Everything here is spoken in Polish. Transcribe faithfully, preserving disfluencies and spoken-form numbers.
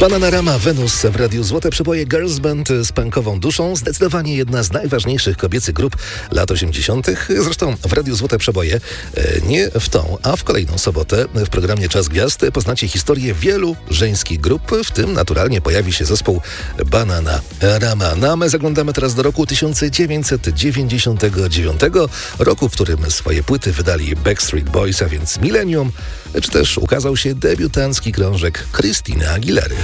Bananarama, Wenus w Radiu Złote Przeboje, girls band z punkową duszą. Zdecydowanie jedna z najważniejszych kobiecych grup lat osiemdziesiątych. Zresztą w Radiu Złote Przeboje nie w tą, a w kolejną sobotę w programie Czas Gwiazd poznacie historię wielu żeńskich grup. W tym naturalnie pojawi się zespół Bananarama. No a my zaglądamy teraz do roku tysiąc dziewięćset dziewięćdziesiątego dziewiątego, roku, w którym swoje płyty wydali Backstreet Boys, a więc Millennium, czy też ukazał się debiutancki krążek Christiny Aguilery.